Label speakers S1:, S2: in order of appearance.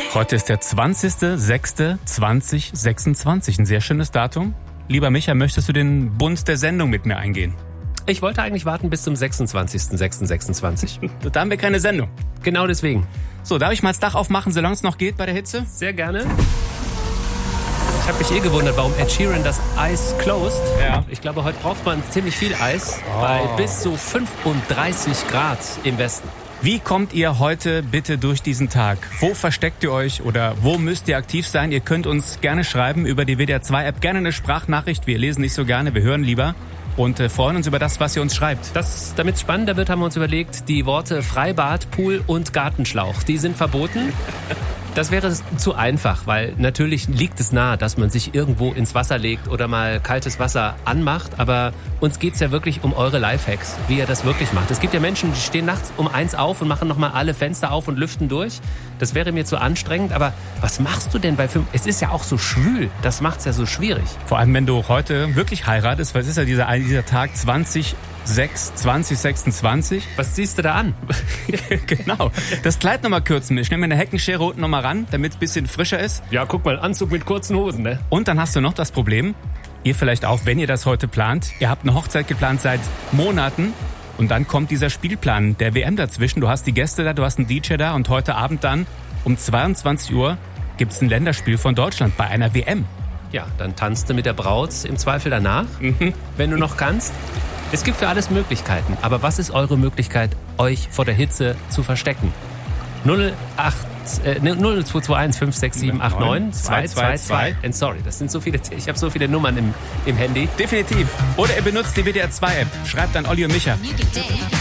S1: Heute ist der 20.06.2026. Ein sehr schönes Datum. Lieber Micha, möchtest du den Bund der Sendung mit mir eingehen?
S2: Ich wollte eigentlich warten bis zum 26.06.26.
S1: Da haben wir keine Sendung.
S2: Genau deswegen.
S1: So, darf ich mal das Dach aufmachen, solange es noch geht bei der Hitze?
S2: Sehr gerne. Ich habe mich gewundert, warum Ed Sheeran das Eis closed.
S1: Ja.
S2: Ich glaube, heute braucht man ziemlich viel Eis bei bis zu 35 Grad im Westen.
S1: Wie kommt ihr heute bitte durch diesen Tag? Wo versteckt ihr euch oder wo müsst ihr aktiv sein? Ihr könnt uns gerne schreiben über die WDR 2 App, gerne eine Sprachnachricht. Wir lesen nicht so gerne, wir hören lieber und freuen uns über das, was ihr uns schreibt.
S2: Damit es spannender wird, haben wir uns überlegt, die Worte Freibad, Pool und Gartenschlauch, die sind verboten. Das wäre zu einfach, weil natürlich liegt es nahe, dass man sich irgendwo ins Wasser legt oder mal kaltes Wasser anmacht. Aber uns geht's ja wirklich um eure Lifehacks, wie ihr das wirklich macht. Es gibt ja Menschen, die stehen nachts um 1 auf und machen nochmal alle Fenster auf und lüften durch. Das wäre mir zu anstrengend. Aber was machst du denn bei 5? Es ist ja auch so schwül. Das macht's ja so schwierig.
S1: Vor allem, wenn du heute wirklich heiratest, weil es ist ja dieser Tag 2026.
S2: Was ziehst du da an?
S1: Genau. Das Kleid nochmal kürzen. Ich nehme eine Heckenschere unten nochmal ran, damit es ein bisschen frischer ist.
S2: Ja, guck mal, Anzug mit kurzen Hosen, ne?
S1: Und dann hast du noch das Problem, ihr vielleicht auch, wenn ihr das heute plant, ihr habt eine Hochzeit geplant seit Monaten und dann kommt dieser Spielplan der WM dazwischen. Du hast die Gäste da, du hast einen DJ da und heute Abend dann um 22 Uhr gibt es ein Länderspiel von Deutschland bei einer WM.
S2: Ja, dann tanzt du mit der Braut im Zweifel danach, wenn du noch kannst. Es gibt für alles Möglichkeiten, aber was ist eure Möglichkeit, euch vor der Hitze zu verstecken? 0221 56789 222. Sorry, das sind so viele. Ich habe so viele Nummern im Handy.
S1: Definitiv. Oder ihr benutzt die WDR 2 App. Schreibt an Olli und Micha.